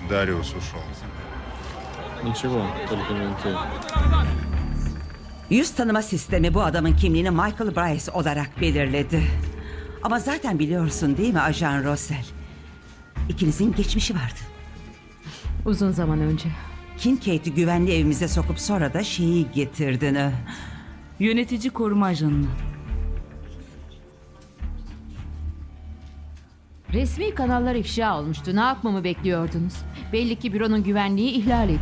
Дариус ушел. Ничего, только менты. Yüz tanıma sistemi bu adamın kimliğini Michael Bryce olarak belirledi. Ama zaten biliyorsun değil mi Ajan Russell? İkinizin geçmişi vardı. Uzun zaman önce. Kincaid'i güvenli evimize sokup sonra da şeyi getirdin. Yönetici koruma ajanını. Resmi kanallar ifşa olmuştu. Ne yapmamı bekliyordunuz? Belli ki büronun güvenliği ihlal edildi.